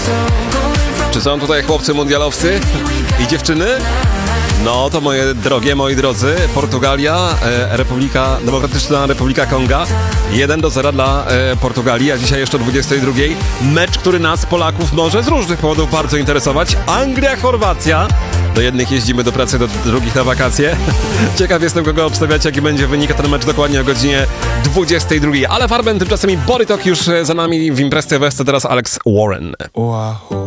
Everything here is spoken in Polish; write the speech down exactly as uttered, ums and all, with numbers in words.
Czy są tutaj chłopcy mundialowcy i dziewczyny? No to moje drogie, moi drodzy, Portugalia, e, Republika, Demokratyczna Republika Konga, jeden do zera dla e, Portugalii, a dzisiaj jeszcze o dwudziestej drugiej mecz, który nas, Polaków, może z różnych powodów bardzo interesować. Anglia, Chorwacja. Do jednych jeździmy do pracy, do drugich na wakacje. Ciekaw jestem, kogo obstawiacie, jaki będzie wynik, ten mecz dokładnie o godzinie dwudziestej drugiej. Ale Farben, tymczasem i Borytok już za nami w Imprez T V, teraz Alex Warren. Wow.